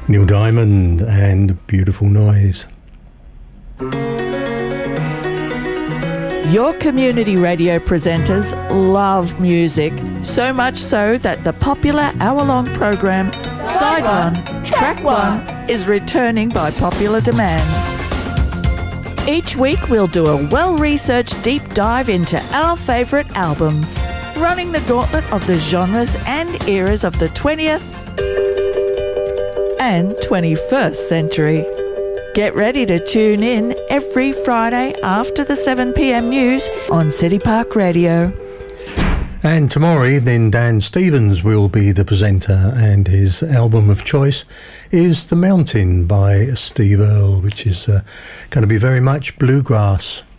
Neil Diamond and Beautiful Noise. Your community radio presenters love music, so much so that the popular hour-long program Side One, Track One is returning by popular demand. Each week we'll do a well-researched deep dive into our favourite albums, running the gauntlet of the genres and eras of the 20th and 21st century. Get ready to tune in every Friday after the 7 p.m. news on City Park Radio. And tomorrow evening, Dan Stevens will be the presenter, and his album of choice is The Mountain by Steve Earle, which is going to be very much bluegrass.